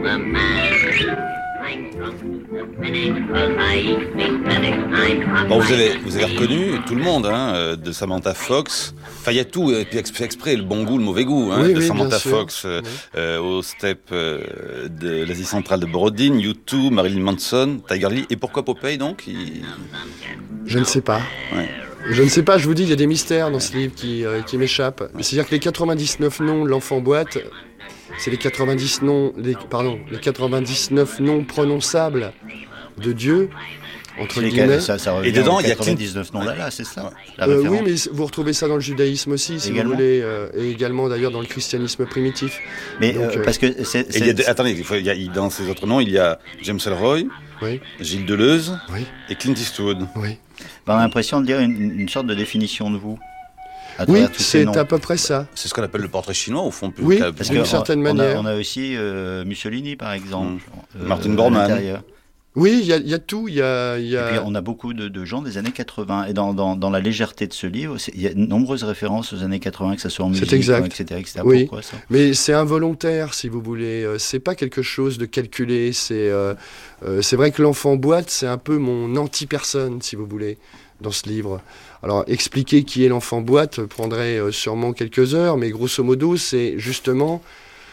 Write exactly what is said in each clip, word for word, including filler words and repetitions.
Bon, vous avez, vous avez reconnu tout le monde, hein, de Samantha Fox. Enfin, il y a tout, et puis exprès, exprès, le bon goût, le mauvais goût, hein, oui, de oui, Samantha sûr. Fox euh, oui. euh, aux steppes euh, de l'Asie centrale de Brodin, U deux, Marilyn Manson, Tiger Lily. Et pourquoi Popeye, donc il... Je ne sais pas. Ouais. Je ne sais pas, je vous dis, il y a des mystères dans ce livre qui, euh, qui m'échappent. C'est-à-dire que les quatre-vingt-dix-neuf noms de l'enfant boîte, c'est les quatre-vingt-dix noms, les, pardon, les quatre-vingt-dix-neuf noms prononçables de Dieu, entre guillemets. Ça, ça revient Et dedans, aux il y a quatre-vingt-dix-neuf noms d'Allah, c'est ça la Euh, référence. oui, mais vous retrouvez ça dans le judaïsme aussi, si Également. vous voulez, euh, et également d'ailleurs dans le christianisme primitif. Mais Donc, euh, euh, parce que c'est, Et il y a c'est, de- attendez, il faut, il y a, il- dans ces autres noms, il y a James Ellroy, Oui, Gilles Deleuze oui, et Clint Eastwood. oui. on a l'impression de dire une, une sorte de définition de vous. À Oui, travers tous ces c'est noms. à peu près ça. C'est ce qu'on appelle le portrait chinois, au fond. Plus Oui, qu'à- Parce d'une que certaine on, on a, manière. on a aussi euh, Mussolini, par exemple. Mmh. Martin Bormann. à l'intérieur. Oui, il y a, il y a tout, il y a... il y Et a... puis on a beaucoup de, de gens des années quatre-vingts. Et dans, dans, dans la légèreté de ce livre, c'est- il y a de nombreuses références aux années quatre-vingts, que ce soit en C'est musique, exact. et cetera, et cetera. Oui. Pourquoi ça Mais c'est involontaire, si vous voulez. Euh, C'est pas quelque chose de calculé. C'est euh, euh, c'est vrai que l'enfant boîte, c'est un peu mon anti-personne, si vous voulez, dans ce livre. Alors, expliquer qui est l'enfant boîte prendrait euh, sûrement quelques heures, mais grosso modo, c'est justement...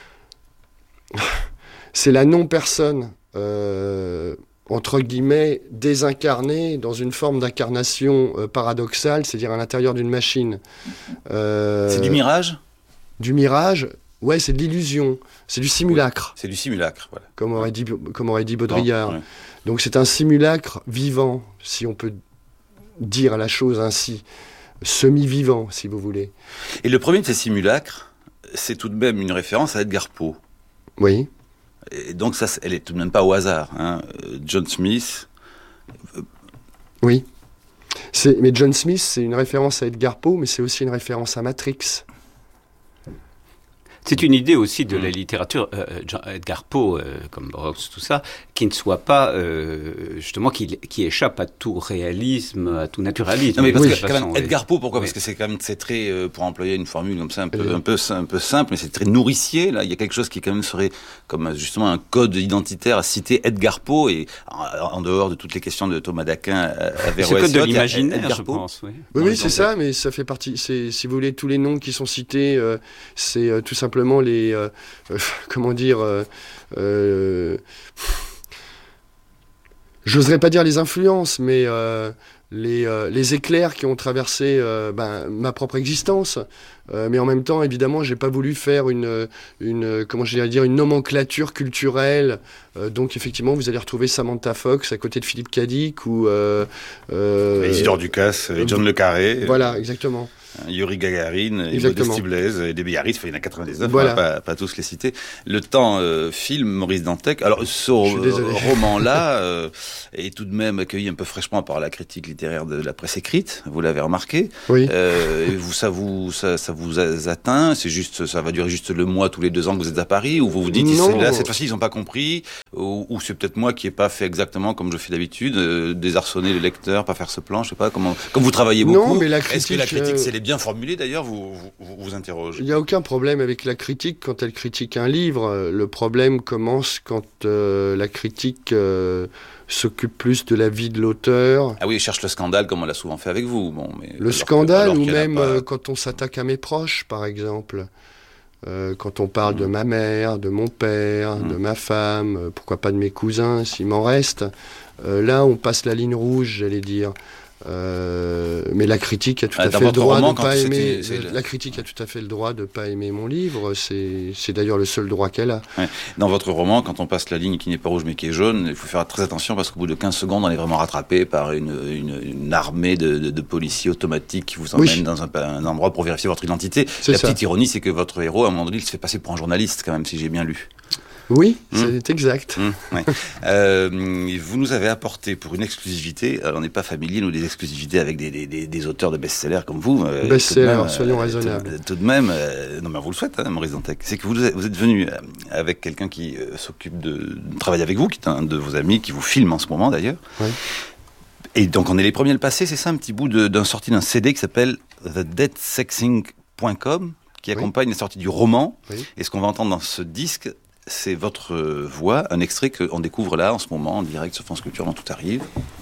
c'est la non-personne, euh, entre guillemets, désincarnée dans une forme d'incarnation euh, paradoxale, c'est-à-dire à l'intérieur d'une machine. Euh, C'est du mirage. Du mirage, ouais, c'est de l'illusion, c'est du simulacre, C'est du simulacre, voilà. comme aurait dit, comme aurait dit Baudrillard. Ouais. Donc c'est un simulacre vivant, si on peut dire la chose ainsi, semi-vivant, si vous voulez. Et le premier de ces simulacres, c'est tout de même une référence à Edgar Poe. Oui, Et donc ça, c'est- elle est tout de même pas au hasard. Hein. Euh, John Smith, oui. C'est, mais John Smith, c'est une référence à Edgar Poe, mais c'est aussi une référence à Matrix. C'est une idée aussi de la littérature, euh, Jean- Edgar Poe, euh, comme Burroughs, tout ça, qui ne soit pas, euh, justement, qui, qui échappe à tout réalisme, à tout naturalisme. non mais parce Oui. que quand même, Edgar Poe, pourquoi ? Oui. Parce que c'est quand même c'est très, euh, pour employer une formule comme ça, un peu, Oui. un peu, un peu simple, mais c'est très nourricier. Là, il y a quelque chose qui quand même serait comme justement un code identitaire à citer Edgar Poe et en, en dehors de toutes les questions de Thomas d'Aquin à C'est Averroès. le code de il y a l'imaginaire, Edgar je Poe. pense. Oui, Oui, Dans oui, les c'est ça, mais ça fait partie. C'est, si vous voulez, tous les noms qui sont cités, euh, c'est euh, tout simplement les. euh, euh, comment dire euh, euh, J'oserais pas dire les influences, mais euh, les, euh, les éclairs qui ont traversé euh, ben, ma propre existence. Euh, mais en même temps, évidemment, j'ai pas voulu faire une, une comment je dirais dire, une nomenclature culturelle. Euh, donc, effectivement, vous allez retrouver Samantha Fox à côté de Philippe Cadic ou euh, euh, Isidore Ducasse, et John Le Carré, Voilà, exactement. euh, Yuri Gagarin, et Exactement. Modeste Blaise, et des Biarritz, enfin, il y en a quatre-vingt-dix-neuf, Voilà. on va pas, pas tous les citer. Le temps euh, film Maurice Dantec. Alors ce Je suis désolé. euh, roman-là euh, est tout de même accueilli un peu fraîchement par la critique littéraire de la presse écrite, vous l'avez remarqué. Oui. Euh, et vous, ça vous, ça, ça vous a atteint. C'est juste, ça va durer juste le mois tous les deux ans que vous êtes à Paris, ou vous vous dites, Non. là, cette fois-ci, ils n'ont pas compris, ou, ou c'est peut-être moi qui n'ai pas fait exactement comme je fais d'habitude, euh, désarçonner le lecteur, pas faire ce plan, je sais pas comment. Comme vous travaillez beaucoup. Non, mais la Est-ce que la critique, critique, euh, si elle est bien formulée d'ailleurs, vous vous, vous, vous interroge. Il n'y a aucun problème avec la critique quand elle critique un livre. Le problème commence quand euh, la critique euh, s'occupe plus de la vie de l'auteur. Ah oui, il cherche le scandale comme on l'a souvent fait avec vous. Bon, mais Le alors que- scandale, alors ou qu'il y en a même pas- euh, quand on s'attaque à mes proches, par exemple. Euh, quand on parle de ma mère, de mon père, Mm. de ma femme, euh, pourquoi pas de mes cousins, s'il m'en reste. Euh, là, on passe la ligne rouge, j'allais dire. Euh, mais la critique a tout Ah, à dans fait le votre droit roman, de quand pas c'était- aimer. c'est le- La critique a tout à fait le droit de pas aimer mon livre. C'est, c'est d'ailleurs le seul droit qu'elle a. Dans votre roman, quand on passe la ligne qui n'est pas rouge mais qui est jaune, il faut faire très attention parce qu'au bout de quinze secondes, on est vraiment rattrapé par une, une, une armée de, de, de policiers automatiques qui vous emmènent Oui. dans un, un endroit pour vérifier votre identité. C'est La ça. petite ironie, c'est que votre héros, à un moment donné, il se fait passer pour un journaliste quand même, si j'ai bien lu. Oui, Mm. c'est exact. Mmh, ouais. euh, vous nous avez apporté pour une exclusivité, alors on n'est pas familier, nous, des exclusivités avec des, des, des, des auteurs de best-sellers comme vous. euh, Best-sellers, tout de même, soyons euh, raisonnables. Tout, tout de même, euh, non mais on vous le souhaite, hein, Maurice Dantec, c'est que vous, vous êtes venu euh, avec quelqu'un qui euh, s'occupe de, de travailler avec vous, qui est un de vos amis, qui vous filme en ce moment d'ailleurs. Ouais. Et donc on est les premiers à le passer, c'est ça, un petit bout de, d'un sorti d'un C D qui s'appelle the dead sexing point com, qui Oui. accompagne la sortie du roman. Oui. Et ce qu'on va entendre dans ce disque, c'est votre voix, un extrait qu'on découvre là en ce moment en direct sur France Culture dans Tout arrive.